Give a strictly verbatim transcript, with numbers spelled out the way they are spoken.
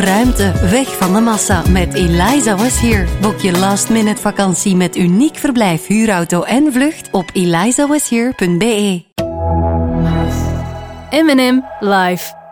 ruimte, weg van de massa met Eliza Was Here. Boek je last minute vakantie met uniek verblijf, huurauto en vlucht op eliza was here punt b e. M en M live.